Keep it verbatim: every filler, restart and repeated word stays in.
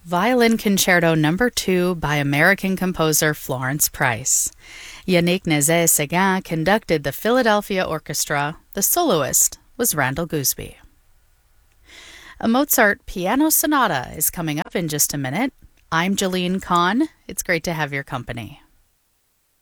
Violin Concerto Number two by American composer Florence Price. Yannick Nézet-Séguin conducted the Philadelphia Orchestra. The soloist was Randall Gooseby. A Mozart piano sonata is coming up in just a minute. I'm Jalene Kahn. It's great to have your company.